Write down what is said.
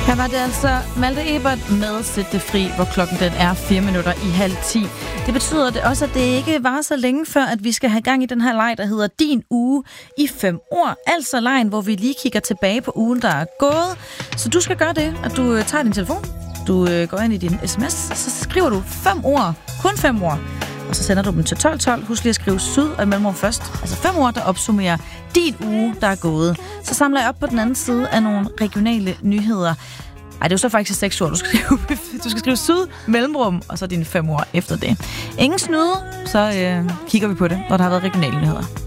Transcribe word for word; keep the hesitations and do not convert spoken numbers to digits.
Her var det altså Malte Ebert med Sæt det fri, hvor klokken den er fire minutter i halv ti. Det betyder det også, at det ikke var så længe før, at vi skal have gang i den her leg, der hedder Din Uge i fem ord. Altså lejen, hvor vi lige kigger tilbage på ugen, der er gået. Så du skal gøre det, at du tager din telefon, du går ind i din sms, så skriver du fem ord, kun fem ord. Og så sender du dem til tolv tolv. Husk lige at skrive syd og mellemrum først. Altså fem ord, der opsummerer din uge, der er gået. Så samler jeg op på den anden side af nogle regionale nyheder. Ej, det er jo så faktisk seks ord. Du skal skrive, du skal skrive syd, mellemrum, og så dine fem ord efter det. Ingen snyde, så øh, kigger vi på det, når der har været regionale nyheder.